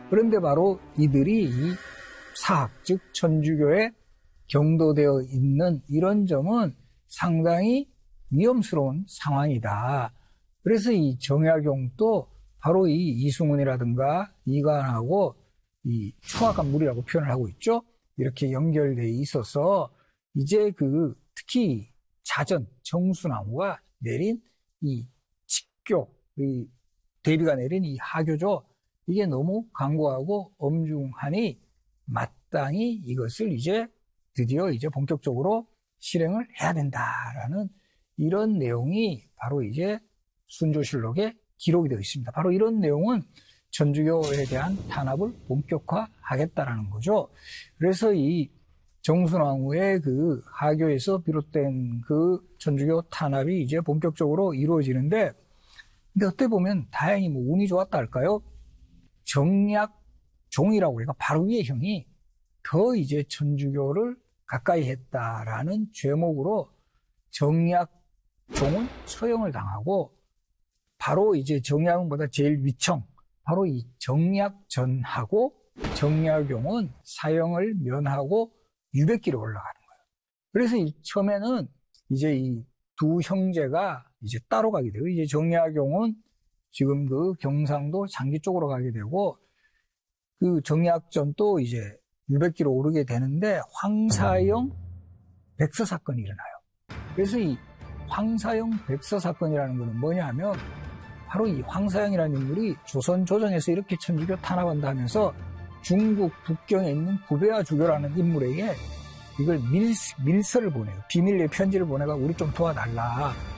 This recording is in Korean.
그런데 바로 이들이 이 사학, 즉 천주교에 경도되어 있는 이런 점은 상당히 위험스러운 상황이다. 그래서 이 정약용도 바로 이 이승훈이라든가 이관하고 이 추악한 무리라고 표현을 하고 있죠. 이렇게 연결되어 있어서 이제 특히 자전, 정수나무가 내린 이 직교, 이 대비가 내린 이 하교조, 이게 너무 강고하고 엄중하니 마땅히 이것을 드디어 본격적으로 실행을 해야 된다라는 이런 내용이 바로 순조실록에 기록이 되어 있습니다. 바로 이런 내용은 천주교에 대한 탄압을 본격화하겠다라는 거죠. 그래서 이 정수나무의 하교에서 비롯된 천주교 탄압이 본격적으로 이루어지는데, 근데 어떻게 보면 다행히 운이 좋았다 할까요? 정약종이라고 해가 바로 위의 형이 더 천주교를 가까이 했다라는 죄목으로 정약종은 처형을 당하고, 바로 정약용보다 제일 위청, 바로 이 정약전하고 정약용은 사형을 면하고 유백기로 올라가는 거예요. 그래서 처음에는 이 두 형제가 따로 가게 되고, 정약용은 지금 경상도 장기 쪽으로 가게 되고, 정약전도 유백기로 오르게 되는데 황사형 백서 사건이 일어나요. 그래서 이 황사형 백서 사건이라는 것은 뭐냐 하면, 바로 이 황사형이라는 인물이 조선 조정에서 이렇게 천주교 탄압한다 하면서 중국 북경에 있는 구배와 주교라는 인물에게 이걸 밀서를 보내요. 비밀리에 편지를 보내가 우리 좀 도와달라.